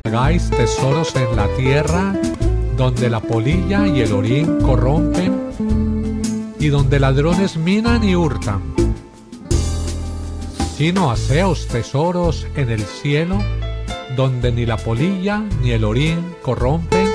hagáis tesoros en la tierra, donde la polilla y el orín corrompen, y donde ladrones minan y hurtan. Sino haceos tesoros en el cielo, donde ni la polilla ni el orín corrompen,